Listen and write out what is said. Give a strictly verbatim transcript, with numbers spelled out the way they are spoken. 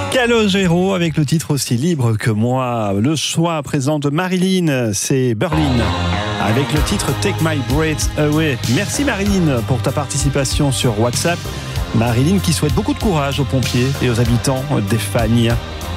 Calogero avec le titre Aussi libre que moi. Le choix à présent de Marilyn, c'est Berlin avec le titre Take My Breath Away. Merci Marilyn pour ta participation sur WhatsApp. Marilyn qui souhaite beaucoup de courage aux pompiers et aux habitants d'Espagne.